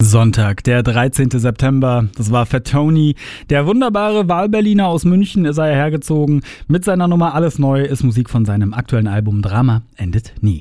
Sonntag, der 13. September. Das war Fat Tony. Der wunderbare Wahlberliner aus München ist er hergezogen. Mit seiner Nummer Alles Neu ist Musik von seinem aktuellen Album Drama endet nie.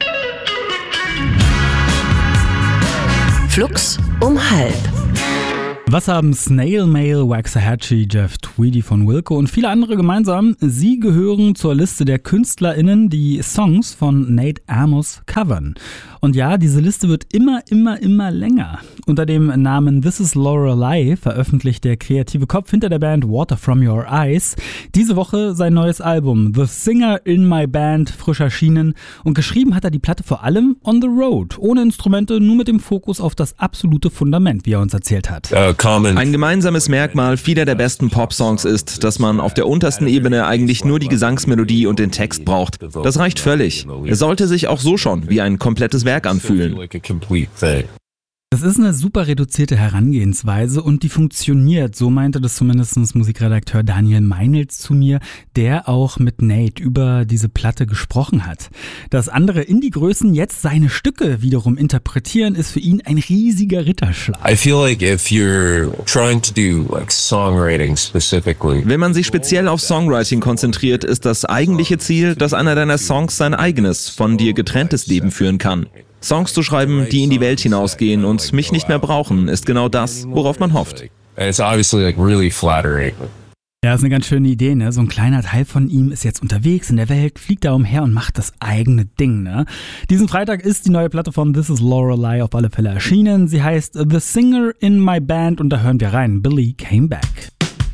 Flux um 12:30. Was haben Snail Mail, Waxahachie, Jeff Tweedy von Wilco und viele andere gemeinsam? Sie gehören zur Liste der KünstlerInnen, die Songs von Nate Amos covern. Und ja, diese Liste wird immer länger. Unter dem Namen This Is Lorelei veröffentlicht der kreative Kopf hinter der Band Water From Your Eyes diese Woche sein neues Album The Singer in My Band, frisch erschienen. Und geschrieben hat er die Platte vor allem on the road, ohne Instrumente, nur mit dem Fokus auf das absolute Fundament, wie er uns erzählt hat. Ein gemeinsames Merkmal vieler der besten Pop-Songs ist, dass man auf der untersten Ebene eigentlich nur die Gesangsmelodie und den Text braucht. Das reicht völlig. Es sollte sich auch so schon wie ein komplettes Werk anfühlen. Das ist eine super reduzierte Herangehensweise und die funktioniert, so meinte das zumindest Musikredakteur Daniel Meinels zu mir, der auch mit Nate über diese Platte gesprochen hat. Dass andere Indie-Größen jetzt seine Stücke wiederum interpretieren, ist für ihn ein riesiger Ritterschlag. I feel like if you're trying to do like songwriting specifically. Wenn man sich speziell auf Songwriting konzentriert, ist das eigentliche Ziel, dass einer deiner Songs sein eigenes, von dir getrenntes Leben führen kann. Songs zu schreiben, die in die Welt hinausgehen und mich nicht mehr brauchen, ist genau das, worauf man hofft. It's obviously like really flattering. Ja, ist eine ganz schöne Idee, ne? So ein kleiner Teil von ihm ist jetzt unterwegs in der Welt, fliegt da umher und macht das eigene Ding, ne? Diesen Freitag ist die neue Platte von This Is Lorelei auf alle Fälle erschienen. Sie heißt The Singer in My Band und da hören wir rein. Billy Came Back.